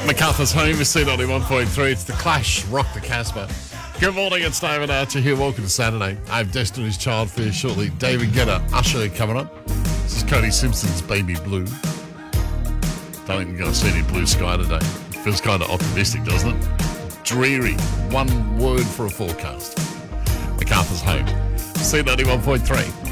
MacArthur's Home is C91.3. It's The Clash, Rock the Casbah. Good morning, it's David Archer here. Welcome to Saturday. I have Destiny's Child for you shortly. David Guetta, Usher coming up. This is Cody Simpson's Baby Blue. Don't think you're going to see any blue sky today. It feels kind of optimistic, doesn't it? Dreary. One word for a forecast. MacArthur's Home. C91.3.